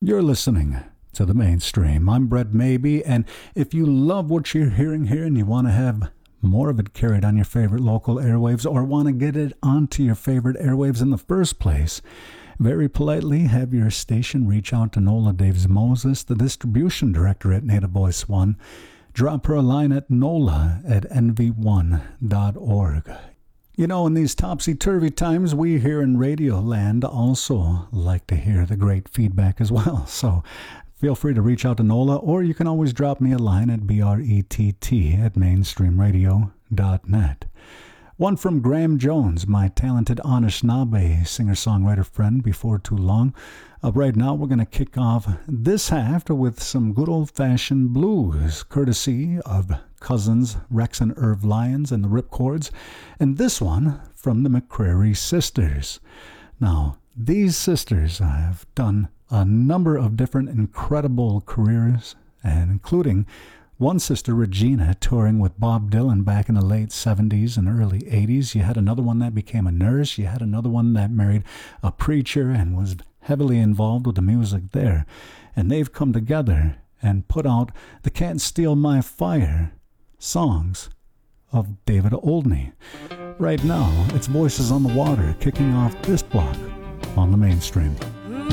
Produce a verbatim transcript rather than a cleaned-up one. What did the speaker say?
You're listening to The Mainstream. I'm Brett Maybe, and if you love what you're hearing here and you want to have more of it carried on your favorite local airwaves or want to get it onto your favorite airwaves in the first place, very politely have your station reach out to Nola Daves Moses, the distribution director at Native Voice One. Drop her a line at nola at n v one dot org. You know, in these topsy-turvy times, we here in Radio Land also like to hear the great feedback as well. So feel free to reach out to Nola, or you can always drop me a line at brett at mainstream radio dot net. One from Graham Jones, my talented Anishinaabe singer-songwriter friend, before too long. Uh, right now, we're going to kick off this half with some good old-fashioned blues, courtesy of cousins Rex and Irv Lyons and the Ripcords, and this one from the McCrary Sisters. Now, these sisters have done a number of different incredible careers, and including one sister, Regina, touring with Bob Dylan back in the late seventies and early eighties. You had another one that became a nurse. You had another one that married a preacher and was heavily involved with the music there. And they've come together and put out the Can't Steal My Fire songs of David Oldney. Right now, it's Voices on the Water kicking off this block on The Mainstream.